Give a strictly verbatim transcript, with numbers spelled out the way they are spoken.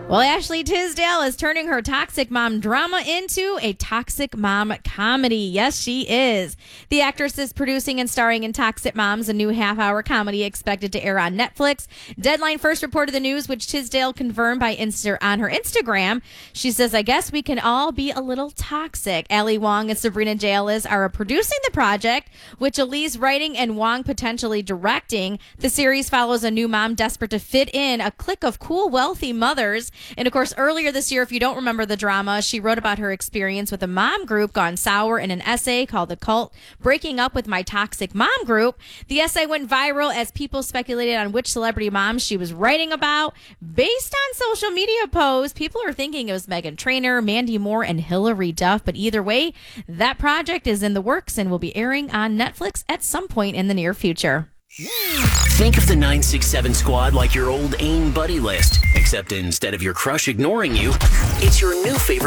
Well, Ashley Tisdale is turning her toxic mom drama into a toxic mom comedy. Yes, she is. The actress is producing and starring in Toxic Moms, a new half-hour comedy expected to air on Netflix. Deadline first reported the news, which Tisdale confirmed by Insta- on her Instagram. She says, I guess we can all be a little toxic. Ali Wong and Sabrina Jalil are producing the project, which Elise writing and Wong potentially directing. The series follows a new mom desperate to fit in a clique of cool, wealthy mothers. And of course, earlier this year, if you don't remember the drama, she wrote about her experience with a mom group gone sour in an essay called The Cult, Breaking Up with My Toxic Mom Group. The essay went viral as people speculated on which celebrity moms she was writing about. Based on social media posts, people are thinking it was Meghan Trainor, Mandy Moore, and Hilary Duff. But either way, that project is in the works and will be airing on Netflix at some point in the near future. Think of the nine six seven squad like your old AIM buddy list, except instead of your crush ignoring you, it's your new favorite